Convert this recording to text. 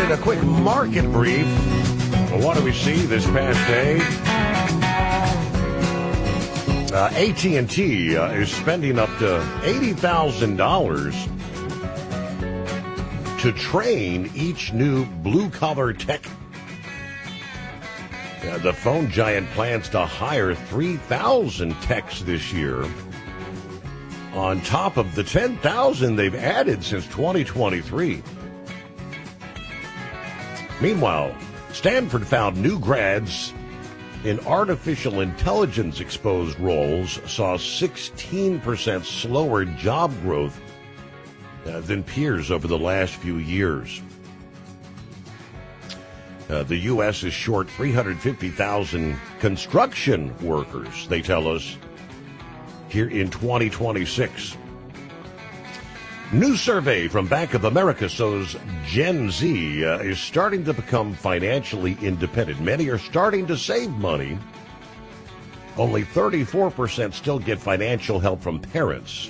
started a quick market brief. Well, what do we see this past day? AT&T is spending up to $80,000 to train each new blue-collar tech. The phone giant plans to hire 3,000 techs this year, on top of the 10,000 they've added since 2023. Meanwhile, Stanford found new grads in artificial intelligence exposed roles saw 16% slower job growth than peers over the last few years. The U.S. is short 350,000 construction workers, they tell us, here in 2026. New survey from Bank of America shows Gen Z is starting to become financially independent. Many are starting to save money. Only 34% still get financial help from parents.